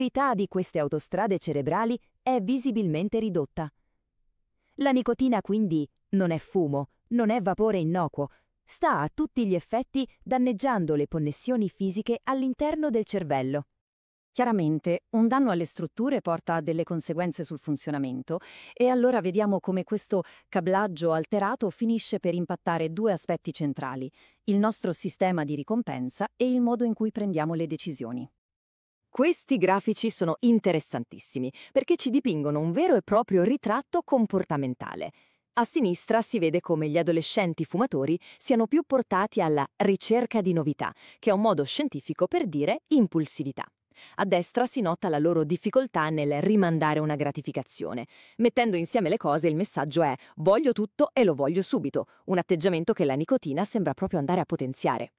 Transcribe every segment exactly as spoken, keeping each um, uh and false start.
La di queste autostrade cerebrali è visibilmente ridotta. La nicotina quindi non è fumo, non è vapore innocuo, sta a tutti gli effetti danneggiando le connessioni fisiche all'interno del cervello. Chiaramente, un danno alle strutture porta a delle conseguenze sul funzionamento e allora vediamo come questo cablaggio alterato finisce per impattare due aspetti centrali, il nostro sistema di ricompensa e il modo in cui prendiamo le decisioni. Questi grafici sono interessantissimi perché ci dipingono un vero e proprio ritratto comportamentale. A sinistra si vede come gli adolescenti fumatori siano più portati alla ricerca di novità, che è un modo scientifico per dire impulsività. A destra si nota la loro difficoltà nel rimandare una gratificazione. Mettendo insieme le cose, il messaggio è voglio tutto e lo voglio subito, un atteggiamento che la nicotina sembra proprio andare a potenziare.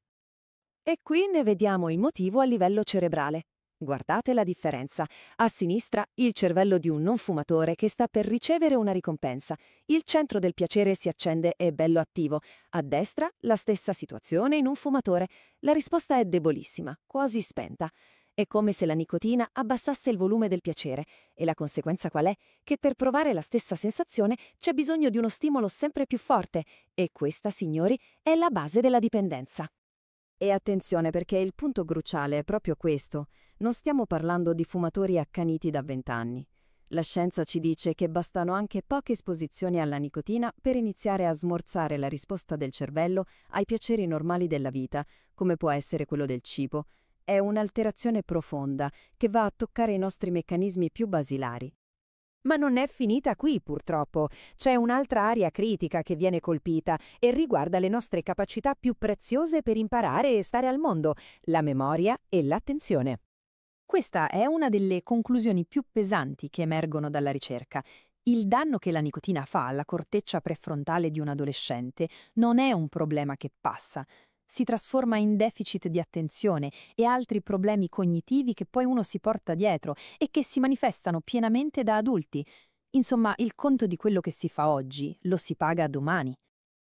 E qui ne vediamo il motivo a livello cerebrale. Guardate la differenza. A sinistra il cervello di un non fumatore che sta per ricevere una ricompensa. Il centro del piacere si accende e è bello attivo. A destra la stessa situazione in un fumatore. La risposta è debolissima, quasi spenta. È come se la nicotina abbassasse il volume del piacere. E la conseguenza qual è? Che per provare la stessa sensazione c'è bisogno di uno stimolo sempre più forte. E questa, signori, è la base della dipendenza. E attenzione perché il punto cruciale è proprio questo. Non stiamo parlando di fumatori accaniti da vent'anni. La scienza ci dice che bastano anche poche esposizioni alla nicotina per iniziare a smorzare la risposta del cervello ai piaceri normali della vita, come può essere quello del cibo. È un'alterazione profonda che va a toccare i nostri meccanismi più basilari. Ma non è finita qui, purtroppo. C'è un'altra area critica che viene colpita e riguarda le nostre capacità più preziose per imparare e stare al mondo, la memoria e l'attenzione. Questa è una delle conclusioni più pesanti che emergono dalla ricerca. Il danno che la nicotina fa alla corteccia prefrontale di un adolescente non è un problema che passa. Si trasforma in deficit di attenzione e altri problemi cognitivi che poi uno si porta dietro e che si manifestano pienamente da adulti. Insomma, il conto di quello che si fa oggi lo si paga domani.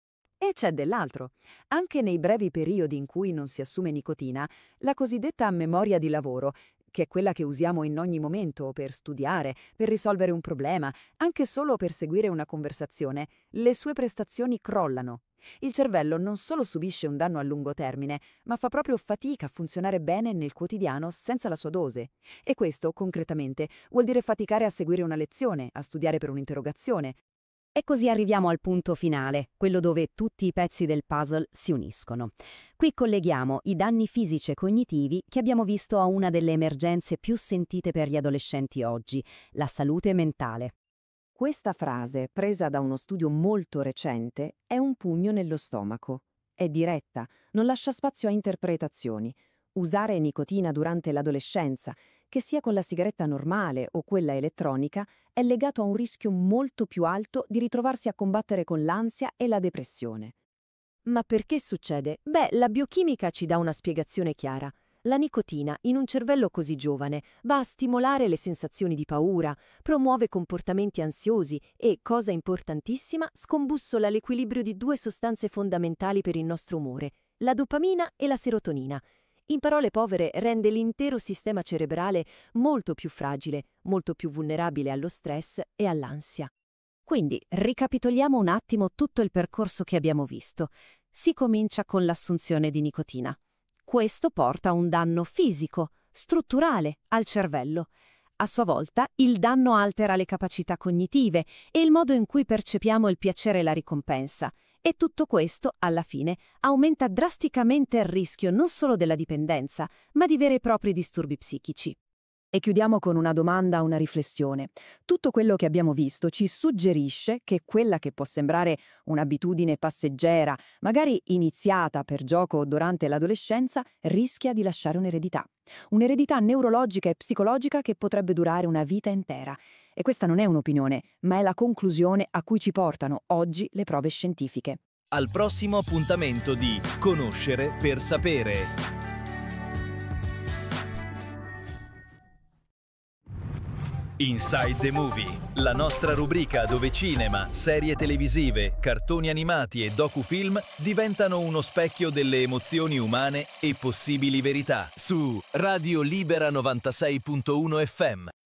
E c'è dell'altro. Anche nei brevi periodi in cui non si assume nicotina, la cosiddetta memoria di lavoro, che è quella che usiamo in ogni momento per studiare, per risolvere un problema, anche solo per seguire una conversazione, le sue prestazioni crollano. Il cervello non solo subisce un danno a lungo termine, ma fa proprio fatica a funzionare bene nel quotidiano senza la sua dose. E questo, concretamente, vuol dire faticare a seguire una lezione, a studiare per un'interrogazione. E così arriviamo al punto finale, quello dove tutti i pezzi del puzzle si uniscono. Qui colleghiamo i danni fisici e cognitivi che abbiamo visto a una delle emergenze più sentite per gli adolescenti oggi, la salute mentale. Questa frase, presa da uno studio molto recente, è un pugno nello stomaco. È diretta, non lascia spazio a interpretazioni. Usare nicotina durante l'adolescenza, che sia con la sigaretta normale o quella elettronica, è legato a un rischio molto più alto di ritrovarsi a combattere con l'ansia e la depressione. Ma perché succede? Beh, la biochimica ci dà una spiegazione chiara. La nicotina, in un cervello così giovane, va a stimolare le sensazioni di paura, promuove comportamenti ansiosi e, cosa importantissima, scombussola l'equilibrio di due sostanze fondamentali per il nostro umore, la dopamina e la serotonina. In parole povere, rende l'intero sistema cerebrale molto più fragile, molto più vulnerabile allo stress e all'ansia. Quindi, ricapitoliamo un attimo tutto il percorso che abbiamo visto. Si comincia con l'assunzione di nicotina. Questo porta a un danno fisico, strutturale, al cervello. A sua volta, il danno altera le capacità cognitive e il modo in cui percepiamo il piacere e la ricompensa. E tutto questo, alla fine, aumenta drasticamente il rischio non solo della dipendenza, ma di veri e propri disturbi psichici. E chiudiamo con una domanda, una riflessione. Tutto quello che abbiamo visto ci suggerisce che quella che può sembrare un'abitudine passeggera, magari iniziata per gioco durante l'adolescenza, rischia di lasciare un'eredità. Un'eredità neurologica e psicologica che potrebbe durare una vita intera. E questa non è un'opinione, ma è la conclusione a cui ci portano oggi le prove scientifiche. Al prossimo appuntamento di Conoscere per sapere. Inside the Movie, la nostra rubrica dove cinema, serie televisive, cartoni animati e docufilm diventano uno specchio delle emozioni umane e possibili verità. Su Radio Libera novantasei punto uno F M.